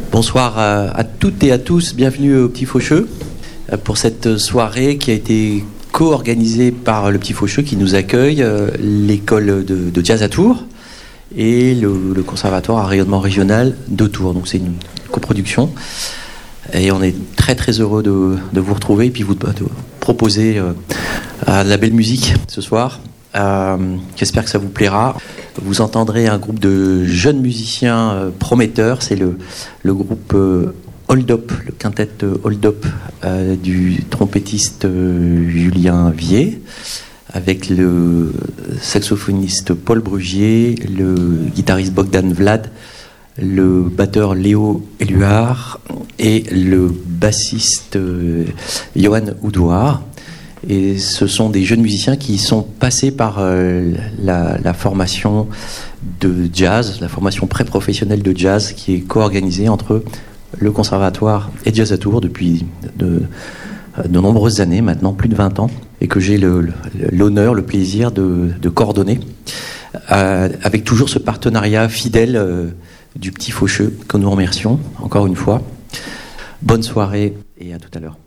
Bonsoir à toutes et à tous, bienvenue au Petit Faucheux pour cette soirée qui a été co-organisée par le Petit Faucheux qui nous accueille, l'école de jazz à Tours et le conservatoire à rayonnement régional de Tours. Donc c'est une coproduction et on est très très heureux de vous retrouver et puis de proposer de la belle musique ce soir. J'espère que ça vous plaira. Vous entendrez un groupe de jeunes musiciens prometteurs. C'est le groupe Hold Up, le quintet Hold Up du trompettiste Julien Vier, avec le saxophoniste Paul Brugier, le guitariste Bogdan Vlad, le batteur Léo Éluard et le bassiste Johan Oudouard. Et ce sont des jeunes musiciens qui sont passés par la formation de jazz, la formation pré-professionnelle de jazz qui est co-organisée entre le conservatoire et Jazz à Tours depuis de nombreuses années, maintenant plus de 20 ans, et que j'ai l'honneur, le plaisir de coordonner, avec toujours ce partenariat fidèle du Petit Faucheux que nous remercions encore une fois. Bonne soirée et à tout à l'heure.